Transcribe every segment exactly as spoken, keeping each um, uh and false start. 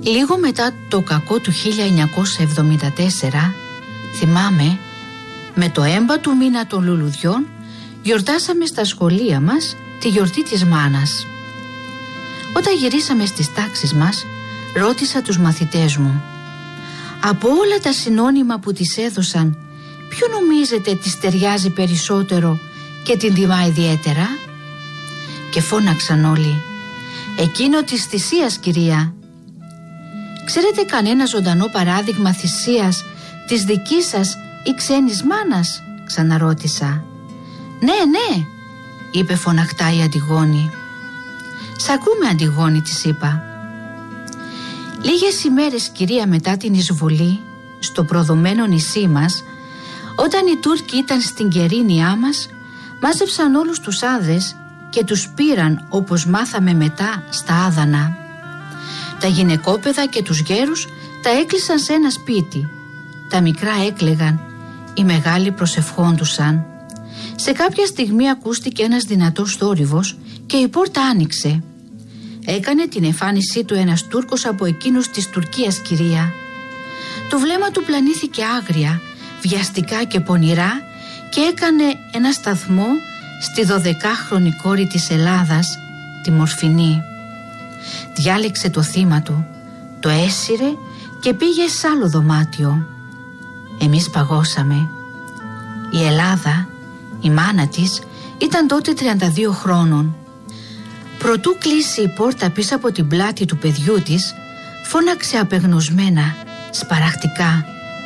Λίγο μετά το κακό του χίλια εννιακόσια εβδομήντα τέσσερα, θυμάμαι, με το έμπα του μήνα των λουλουδιών γιορτάσαμε στα σχολεία μας τη γιορτή της μάνας. Όταν γυρίσαμε στις τάξεις μας, ρώτησα τους μαθητές μου: από όλα τα συνώνυμα που της έδωσαν, ποιο νομίζετε της ταιριάζει περισσότερο και την τιμά ιδιαίτερα? Και φώναξαν όλοι: εκείνο της θυσίας, κυρία. Ξέρετε κανένα ζωντανό παράδειγμα θυσίας της δικής σας ή ξένης μάνας? Ξαναρώτησα. Ναι, ναι, είπε φωναχτά η Αντιγόνη. Σ' ακούμε, Αντιγόνη, της είπα. Λίγες ημέρες, κυρία, μετά την εισβολή στο προδομένο νησί μας, όταν οι Τούρκοι ήταν στην κερίνια μας, μάζεψαν όλους τους άδες και τους πήραν, όπως μάθαμε μετά, στα Άδανα. Τα γυναικόπαιδα και τους γέρους τα έκλεισαν σε ένα σπίτι. Τα μικρά έκλαιγαν, οι μεγάλοι προσευχόντουσαν. Σε κάποια στιγμή ακούστηκε ένας δυνατός θόρυβος και η πόρτα άνοιξε. Έκανε την εμφάνισή του ένας Τούρκος από εκείνους της Τουρκίας, κυρία. Το βλέμμα του πλανήθηκε άγρια, βιαστικά και πονηρά και έκανε ένα σταθμό στη δωδεκάχρονη κόρη της Ελλάδας, τη Μορφινή. Διάλεξε το θύμα του, το έσυρε και πήγε σε άλλο δωμάτιο. Εμείς παγώσαμε. Η Ελλάδα, η μάνα της, ήταν τότε τριάντα δύο χρόνων. Προτού κλείσει η πόρτα πίσω από την πλάτη του παιδιού της, φώναξε απεγνωσμένα, σπαραχτικά: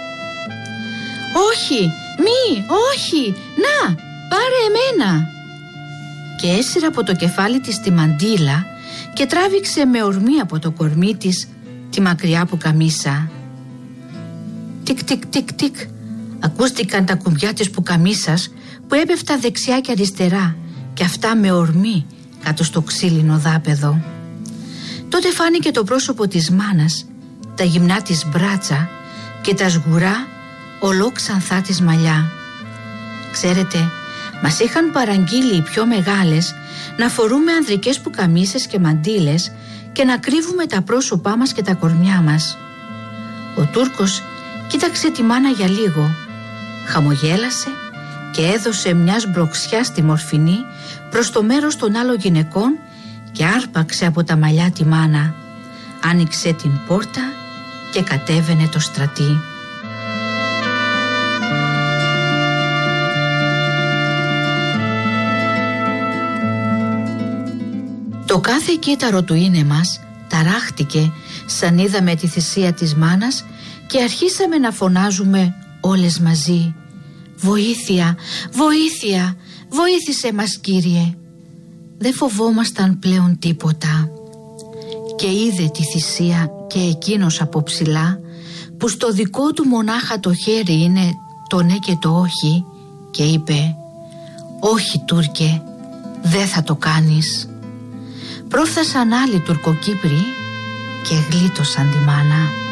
όχι, μη, όχι, να, πάρε εμένα. Και έσυρα από το κεφάλι της τη μαντίλα και τράβηξε με ορμή από το κορμί της τη μακριά που καμίσα. Τικ τικ τικ τικ ακούστηκαν τα κουμπιά της πουκαμίσας που έπεφταν δεξιά και αριστερά, και αυτά με ορμή κάτω στο ξύλινο δάπεδο. Τότε φάνηκε το πρόσωπο της μάνας, τα γυμνά της μπράτσα και τα σγουρά ολόξανθά της μαλλιά. Ξέρετε, μας είχαν παραγγείλει οι πιο μεγάλες να φορούμε ανδρικές πουκαμίσες και μαντίλες και να κρύβουμε τα πρόσωπά μας και τα κορμιά μας. Ο Τούρκος κοίταξε τη μάνα για λίγο, χαμογέλασε και έδωσε μια μπροξιά στη Μορφινή προς το μέρος των άλλων γυναικών και άρπαξε από τα μαλλιά τη μάνα, άνοιξε την πόρτα και κατέβαινε το στρατή. Το κάθε κύτταρο του είναι μας ταράχτηκε σαν είδαμε τη θυσία της μάνας και αρχίσαμε να φωνάζουμε όλες μαζί: βοήθεια, βοήθεια, βοήθησε μας, Κύριε. Δεν φοβόμασταν πλέον τίποτα. Και είδε τη θυσία και εκείνος από ψηλά, που στο δικό του μονάχα το χέρι είναι το ναι και το όχι, και είπε: όχι, Τούρκε, δεν θα το κάνεις. Πρόφθασαν άλλοι Τουρκοκύπροι και γλίτωσαν τη μάνα.